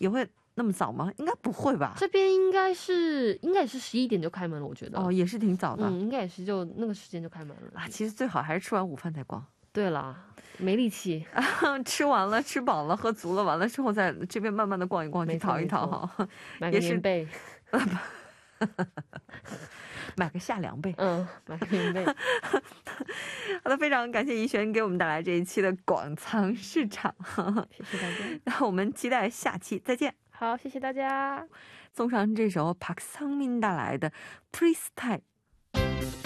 也会那么早吗？应该不会吧？ 这边应该是11点就开门了，我觉得。 哦，也是挺早的。 应该也是就那个时间就开门了啊。其实最好还是吃完午饭再逛。 对啦，没力气。 吃完了，吃饱了，喝足了，完了之后在这边慢慢的逛一逛，去淘一淘哈。 买个棉被。 买个夏凉被。 买个棉被。 好的，非常感谢怡璇给我们带来这一期的广仓市场。 谢谢大家。 那我们期待下期再见。 好，谢谢大家。 送上这首박상민带来的 Freestyle。